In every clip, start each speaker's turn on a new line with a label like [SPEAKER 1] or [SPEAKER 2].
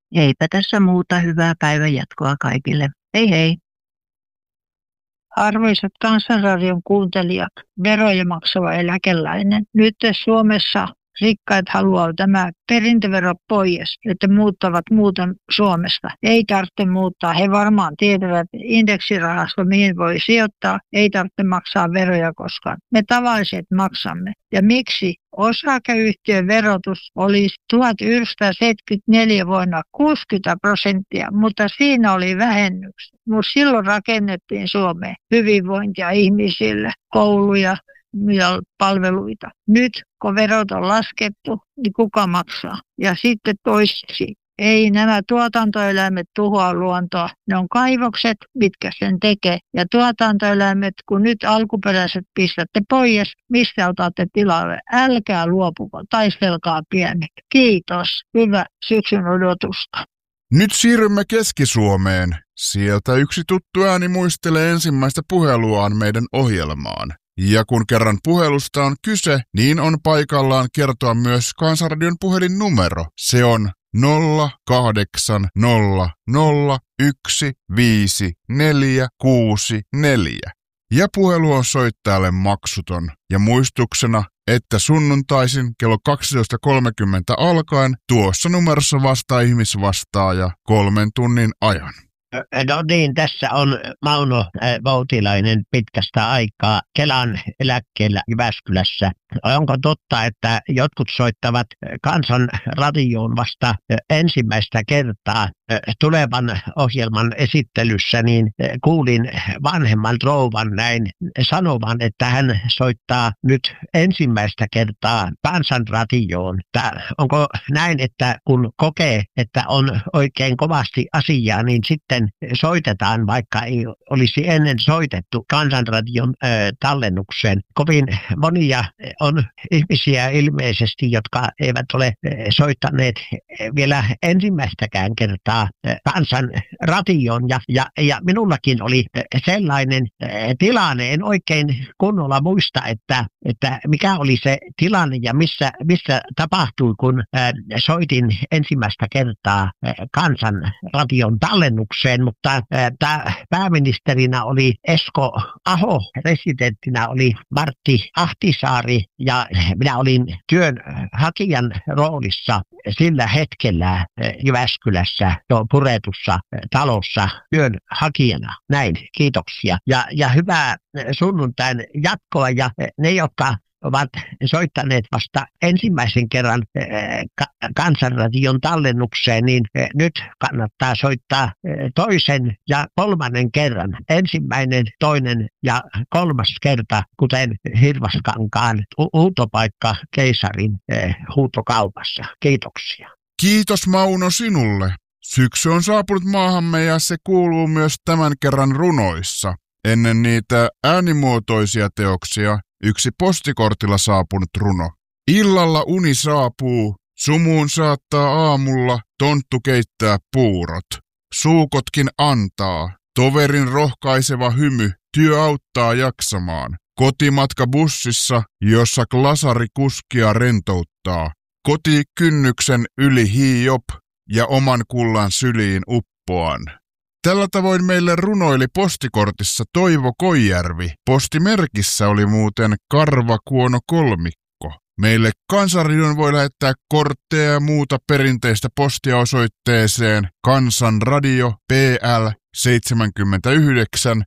[SPEAKER 1] Eipä tässä muuta, hyvää päivän jatkoa kaikille. Hei hei.
[SPEAKER 2] Arvoisat Kansanradion kuuntelijat, veroja maksava eläkeläinen. Nyt Suomessa rikkaat haluaa tämä perintövero pois, että muuttavat muuten Suomesta. Ei tarvitse muuttaa. He varmaan tietävät indeksirahasto, mihin voi sijoittaa. Ei tarvitse maksaa veroja koskaan. Me tavalliset maksamme. Ja miksi? Osakeyhtiön verotus oli 1974 vuonna 60%, mutta siinä oli vähennykset. Mutta silloin rakennettiin Suomeen hyvinvointia ihmisille, kouluja ja palveluita. Nyt kun verot on laskettu, niin kuka maksaa? Ja sitten toiseksi, ei nämä tuotantoeläimet tuhoa luontoa. Ne on kaivokset, mitkä sen tekee. Ja tuotantoeläimet, kun nyt alkuperäiset pistätte pois, mistä otatte tilalle? Älkää luopuko, taistelkaa pienet. Kiitos. Hyvä syksyn odotusta.
[SPEAKER 3] Nyt siirrymme Keski-Suomeen. Sieltä yksi tuttu ääni muistelee ensimmäistä puheluaan meidän ohjelmaan. Ja kun kerran puhelusta on kyse, niin on paikallaan kertoa myös Kansanradion puhelinnumero. Se on 0800155464. Ja puhelu on soittajalle maksuton. Ja muistuksena, että sunnuntaisin kello 12.30 alkaen tuossa numerossa vastaa ihmisvastaaja 3 tunnin ajan.
[SPEAKER 4] No niin, tässä on Mauno Voutilainen pitkästä aikaa Kelan eläkkeellä Jyväskylässä. Onko totta, että jotkut soittavat Kansanradioon vasta ensimmäistä kertaa tulevan ohjelman esittelyssä, niin kuulin vanhemman rouvan näin sanovan, että hän soittaa nyt ensimmäistä kertaa Kansanradioon. Onko näin, että kun kokee, että on oikein kovasti asiaa, niin sitten soitetaan, vaikka ei olisi ennen soitettu Kansanradion tallennukseen? Kovin monia on ihmisiä ilmeisesti, jotka eivät ole soittaneet vielä ensimmäistäkään kertaa Kansanradioon. Ja minullakin oli sellainen tilanne, en oikein kunnolla muista, että mikä oli se tilanne ja missä tapahtui, kun soitin ensimmäistä kertaa Kansanradion tallennukseen, mutta pääministerinä oli Esko Aho, presidenttinä oli Martti Ahtisaari ja minä olin työnhakijan roolissa sillä hetkellä Jyväskylässä puretussa talossa työnhakijana. Näin, kiitoksia. Ja hyvää sunnuntain jatkoa ja ne, jotka ovat soittaneet vasta ensimmäisen kerran Kansanradion tallennukseen, niin nyt kannattaa soittaa toisen ja kolmannen kerran. Ensimmäinen, toinen ja kolmas kerta, kuten Hirvaskankaan huutopaikka keisarin huutokaupassa. Kiitoksia.
[SPEAKER 3] Kiitos Mauno sinulle. Syksy on saapunut maahamme ja se kuuluu myös tämän kerran runoissa. Ennen niitä äänimuotoisia teoksia yksi postikortilla saapunut runo. Illalla uni saapuu, sumuun saattaa aamulla tonttu keittää puurot. Suukotkin antaa, toverin rohkaiseva hymy, työ auttaa jaksamaan. Kotimatka bussissa, jossa glasari kuskia rentouttaa. Kotikynnyksen yli hiiop ja oman kullan syliin uppoan. Tällä tavoin meille runoili postikortissa Toivo Koijärvi. Postimerkissä oli muuten Karvakuono kolmikko. Meille Kansanradion voi lähettää kortteja ja muuta perinteistä postia osoitteeseen Kansanradio PL 79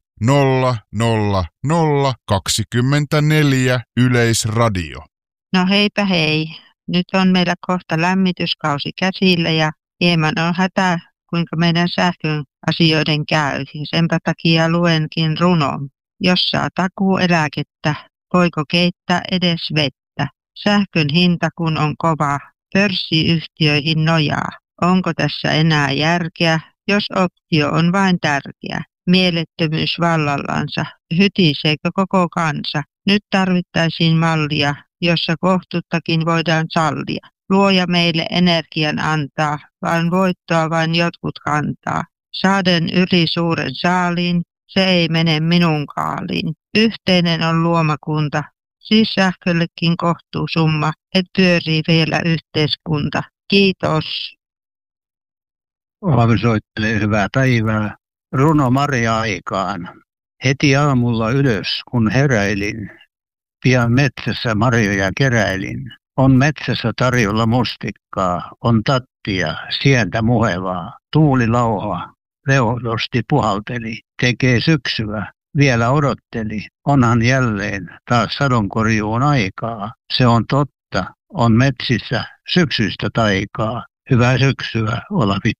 [SPEAKER 3] 00024 Yleisradio.
[SPEAKER 1] No heipä hei. Nyt on meillä kohta lämmityskausi käsillä ja hieman on hätä, kuinka meidän sähkön asioiden käy. Senpä takia luenkin runon. Jos saa takuueläkettä, voiko keittää edes vettä? Sähkön hinta kun on kova, pörssiyhtiöihin nojaa. Onko tässä enää järkeä, jos optio on vain tärkeä? Mielettömyys vallallansa, hytiseekö koko kansa? Nyt tarvittaisiin mallia, jossa kohtuuttakin voidaan sallia. Luoja meille energian antaa, vaan voittoa vain jotkut kantaa. Saaden yli suuren saaliin, se ei mene minun kaaliin. Yhteinen on luomakunta, siis sähköllekin kohtuusumma, et pyörii vielä yhteiskunta. Kiitos.
[SPEAKER 5] Olavi soittelee hyvää päivää. Runo Maria-aikaan. Heti aamulla ylös, kun heräilin. Pian metsässä marjoja keräilin. On metsässä tarjolla mustikkaa, on tattia, sientä muhevaa. Tuuli lauhaa, leudosti puhalteli, tekee syksyä, vielä odotteli. Onhan jälleen taas sadonkorjuun aikaa. Se on totta, on metsissä syksystä taikaa. Hyvää syksyä, Olavi.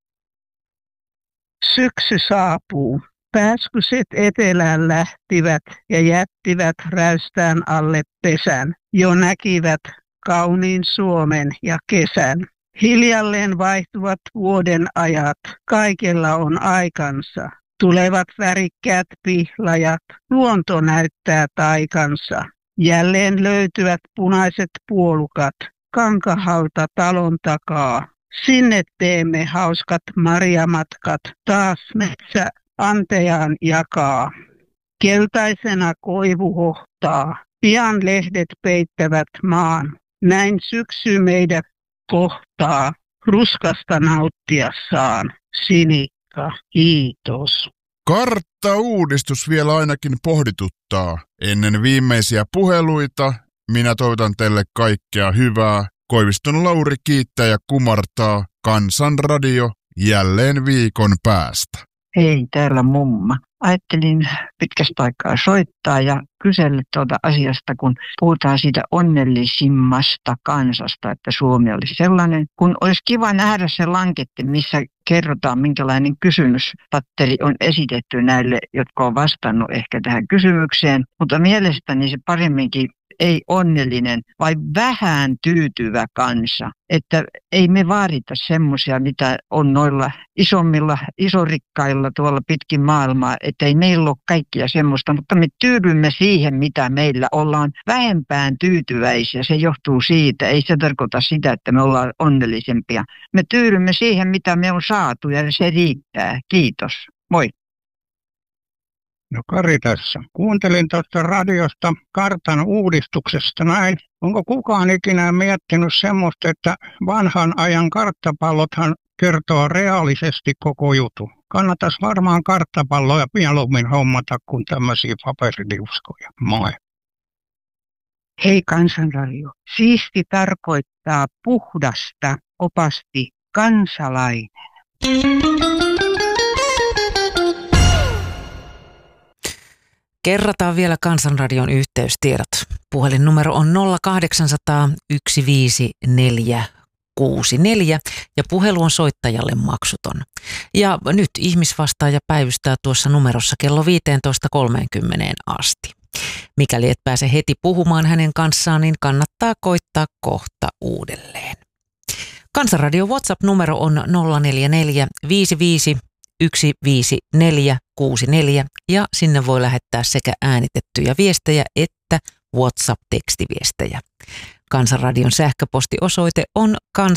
[SPEAKER 6] Syksy saapuu. Pääskyset etelään lähtivät ja jättivät räystään alle pesän. Jo näkivät kauniin Suomen ja kesän. Hiljalleen vaihtuvat vuoden ajat, kaikella on aikansa. Tulevat värikkäät pihlajat, luonto näyttää taikansa. Jälleen löytyvät punaiset puolukat, kankahalta talon takaa. Sinne teemme hauskat marjamatkat, taas metsä antejaan jakaa. Keltaisena koivu hohtaa, pian lehdet peittävät maan. Näin syksy meidät kohtaa, ruskasta nauttia saan. Sinikka, kiitos.
[SPEAKER 3] Karttauudistus vielä ainakin pohdituttaa. Ennen viimeisiä puheluita minä toivotan teille kaikkea hyvää. Koiviston Lauri kiittää ja kumartaa. Kansanradio jälleen viikon päästä.
[SPEAKER 7] Hei, täällä mumma. Ajattelin pitkästä aikaa soittaa ja kysellä tuota asiasta, kun puhutaan siitä onnellisimmasta kansasta, että Suomi olisi sellainen. Kun olisi kiva nähdä se lanketti, missä kerrotaan, minkälainen kysymyspatteri on esitetty näille, jotka on vastannut ehkä tähän kysymykseen. Mutta mielestäni se paremminkin ei onnellinen, vai vähän tyytyvä kansa. Että ei me vaadita semmoisia, mitä on noilla isommilla, isorikkailla tuolla pitkin maailmaa, että ei meillä ole kaikkia semmoista, mutta me tyydymme siihen, mitä meillä ollaan vähempään tyytyväisiä. Se johtuu siitä, ei se tarkoita sitä, että me ollaan onnellisempia. Me tyydymme siihen, mitä me on saatu ja se riittää. Kiitos. Moi.
[SPEAKER 5] No Kari tässä. Kuuntelin tuosta radiosta kartan uudistuksesta näin. Onko kukaan ikinä miettinyt semmoista, että vanhan ajan karttapallothan kertoo reaalisesti koko jutu? Kannattaisi varmaan karttapalloja mieluummin hommata kuin tämmöisiä paperiliuskoja. Moi.
[SPEAKER 6] Hei Kansanradio. Siisti tarkoittaa puhdasta, opasti kansalainen.
[SPEAKER 8] Kerrataan vielä Kansanradion yhteystiedot. Puhelinnumero on 0800 15464 ja puhelu on soittajalle maksuton. Ja nyt ihmisvastaaja päivystää tuossa numerossa kello 15.30 asti. Mikäli et pääse heti puhumaan hänen kanssaan, niin kannattaa koittaa kohta uudelleen. Kansanradion WhatsApp-numero on 044 55 15464 ja sinne voi lähettää sekä äänitettyjä viestejä että WhatsApp-tekstiviestejä. Kansanradion sähköpostiosoite on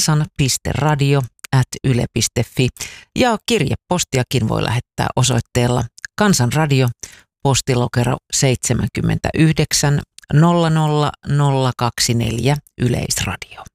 [SPEAKER 8] kansan.radio@yle.fi ja kirjepostiakin voi lähettää osoitteella Kansanradio, postilokero 79 00024 Yleisradio.